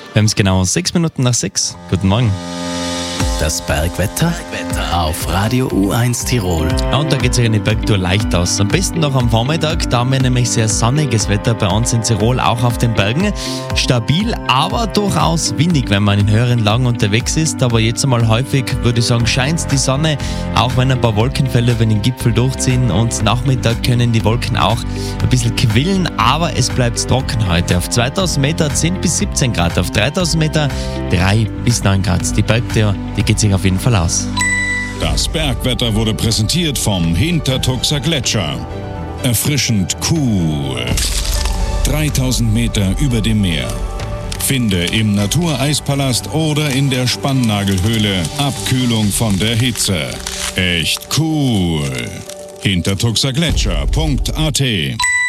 Wir haben es genau 6 Minuten nach 6. Guten Morgen. Das Bergwetter auf Radio U1 Tirol. Ja, und da geht sich eine Bergtour leicht aus. Am besten noch am Vormittag, da haben wir nämlich sehr sonniges Wetter bei uns in Tirol, auch auf den Bergen. Stabil, aber durchaus windig, wenn man in höheren Lagen unterwegs ist. Aber jetzt einmal häufig, würde ich sagen, scheint die Sonne, auch wenn ein paar Wolkenfelder über den Gipfel durchziehen. Und Nachmittag können die Wolken auch ein bisschen quillen, aber es bleibt trocken heute. Auf 2000 Meter 10 bis 17 Grad, auf 3000 Meter 3 bis 9 Grad. Die Bergtour, die geht sich auf jeden Fall aus. Das Bergwetter wurde präsentiert vom Hintertuxer Gletscher. Erfrischend cool. 3000 Meter über dem Meer. Finde im Natureispalast oder in der Spannnagelhöhle Abkühlung von der Hitze. Echt cool. Hintertuxergletscher.at